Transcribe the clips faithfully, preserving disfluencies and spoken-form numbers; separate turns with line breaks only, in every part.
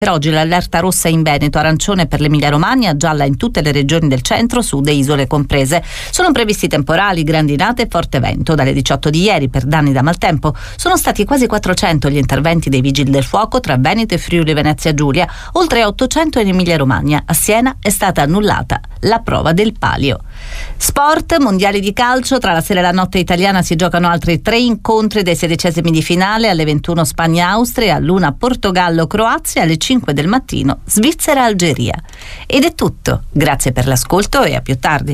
Per oggi l'allerta rossa in Veneto, arancione per l'Emilia-Romagna, gialla in tutte le regioni del centro, sud e isole comprese. Sono previsti temporali, grandinate e forte vento. Dalle diciotto di ieri, per danni da maltempo, sono stati quasi quattrocento gli interventi dei vigili del fuoco tra Veneto e Friuli Venezia Giulia, oltre ottocento in Emilia-Romagna. A Siena è stata annullata la prova del palio. Sport, mondiali di calcio, tra la sera e la notte italiana si giocano altri tre incontri dei sedicesimi di finale. Alle ventuno Spagna-Austria, all'una Portogallo-Croazia, alle cinque del mattino Svizzera-Algeria. Ed è tutto, grazie per l'ascolto e a più tardi.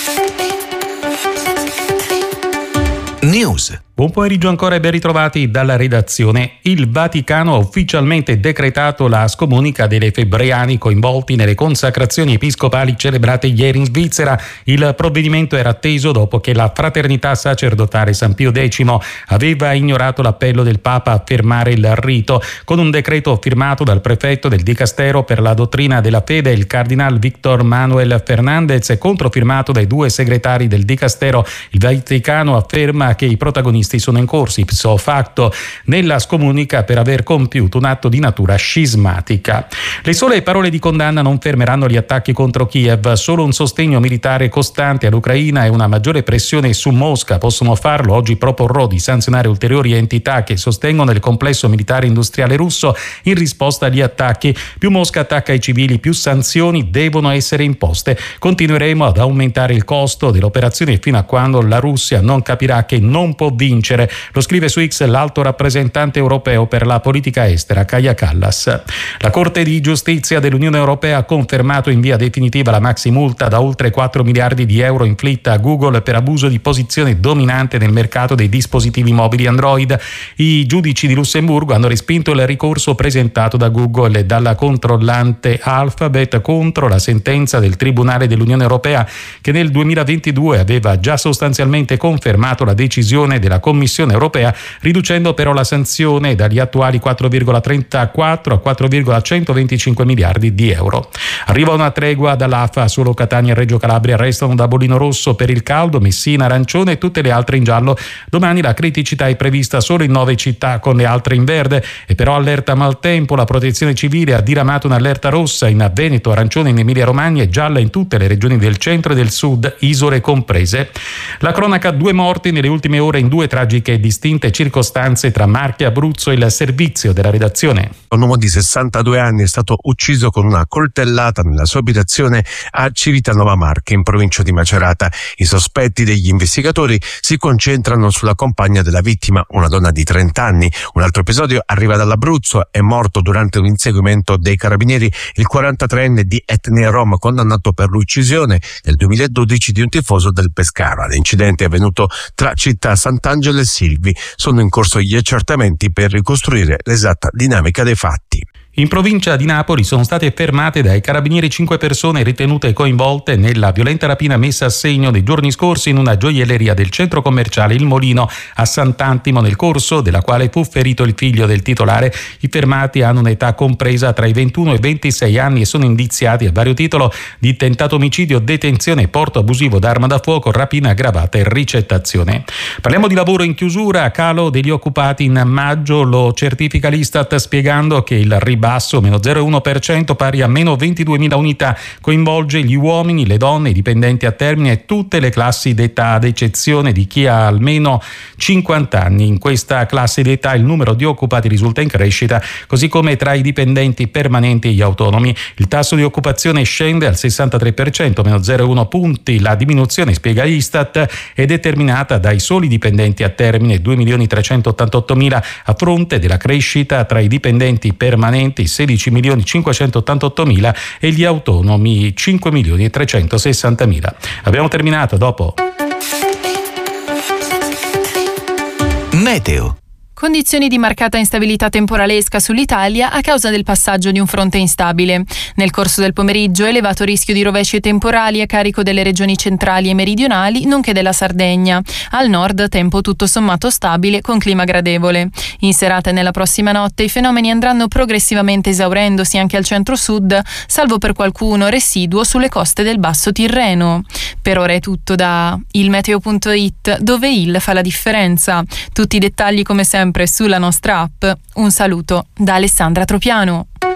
News. Buon pomeriggio ancora e ben ritrovati dalla redazione. Il Vaticano ha ufficialmente decretato la scomunica degli efebreani coinvolti nelle consacrazioni episcopali celebrate ieri in Svizzera. Il provvedimento era atteso dopo che la fraternità sacerdotale San Pio X aveva ignorato l'appello del Papa a fermare il rito. Con un decreto firmato dal prefetto del Dicastero per la dottrina della fede, il cardinal Victor Manuel Fernandez, e controfirmato dai due segretari del Dicastero, il Vaticano afferma che i protagonisti sono incorsi ipso facto nella scomunica per aver compiuto un atto di natura scismatica. Le sole parole di condanna non fermeranno gli attacchi contro Kiev. Solo un sostegno militare costante all'Ucraina e una maggiore pressione su Mosca possono farlo. Oggi proporrò di sanzionare ulteriori entità che sostengono il complesso militare industriale russo in risposta agli attacchi. Più Mosca attacca i civili, più sanzioni devono essere imposte. Continueremo ad aumentare il costo dell'operazione fino a quando la Russia non capirà che non può vincere. Lo scrive su X l'alto rappresentante europeo per la politica estera Kaja Kallas. La Corte di Giustizia dell'Unione Europea ha confermato in via definitiva la maximulta da oltre quattro miliardi di euro inflitta a Google per abuso di posizione dominante nel mercato dei dispositivi mobili Android. I giudici di Lussemburgo hanno respinto il ricorso presentato da Google e dalla controllante Alphabet contro la sentenza del Tribunale dell'Unione Europea, che nel duemilaventidue aveva già sostanzialmente confermato la decisione della Commissione europea, riducendo però la sanzione dagli attuali quattro virgola trentaquattro a quattro virgola centoventicinque miliardi di euro. Arriva una tregua dall'A F A, solo Catania e Reggio Calabria restano da bollino rosso per il caldo, Messina arancione e tutte le altre in giallo. Domani la criticità è prevista solo in nove città, con le altre in verde, e però allerta maltempo. La Protezione Civile ha diramato un'allerta rossa in Veneto, arancione in Emilia Romagna e gialla in tutte le regioni del centro e del sud, isole comprese. La cronaca: due morti nelle ultime ore in due tragiche e distinte circostanze tra Marche e Abruzzo. Il servizio della redazione.
Un uomo di sessantadue anni è stato ucciso con una coltellata nella sua abitazione a Civitanova Marche, in provincia di Macerata. I sospetti degli investigatori si concentrano sulla compagna della vittima, una donna di trenta anni. Un altro episodio arriva dall'Abruzzo. È morto durante un inseguimento dei carabinieri il quarantatreenne di etnia rom, condannato per l'uccisione nel duemiladodici di un tifoso del Pescara. L'incidente è avvenuto tra città Sant'Angelo e Silvi. Sono in corso gli accertamenti per ricostruire l'esatta dinamica dei fatti.
In provincia di Napoli sono state fermate dai carabinieri cinque persone ritenute coinvolte nella violenta rapina messa a segno nei giorni scorsi in una gioielleria del centro commerciale Il Molino a Sant'Antimo, nel corso della quale fu ferito il figlio del titolare. I fermati hanno un'età compresa tra i ventuno e i ventisei anni e sono indiziati a vario titolo di tentato omicidio, detenzione, porto abusivo d'arma da fuoco, rapina aggravata e ricettazione. Parliamo di lavoro in chiusura. Calo degli occupati in maggio, lo certifica l'Istat, spiegando che il ribasso basso, meno zero virgola uno per cento, pari a meno ventiduemila unità, coinvolge gli uomini, le donne, i dipendenti a termine e tutte le classi d'età, ad eccezione di chi ha almeno cinquanta anni. In questa classe d'età il numero di occupati risulta in crescita, così come tra i dipendenti permanenti e gli autonomi. Il tasso di occupazione scende al sessantatré per cento, meno zero virgola uno punti. La diminuzione, spiega Istat, è determinata dai soli dipendenti a termine, due milioni trecentottantottomila, a fronte della crescita tra i dipendenti permanenti, sedici milioni cinquecentottantottomila, e gli autonomi cinque milioni trecentosessantamila. Abbiamo terminato, dopo.
Meteo. Condizioni di marcata instabilità temporalesca sull'Italia a causa del passaggio di un fronte instabile. Nel corso del pomeriggio elevato rischio di rovesci temporali a carico delle regioni centrali e meridionali, nonché della Sardegna. Al nord tempo tutto sommato stabile con clima gradevole. In serata e nella prossima notte i fenomeni andranno progressivamente esaurendosi anche al centro-sud, salvo per qualcuno residuo sulle coste del Basso Tirreno. Per ora è tutto da il meteo punto it, dove il fa la differenza. Tutti i dettagli come sempre sulla nostra app. Un saluto da Alessandra Tropiano.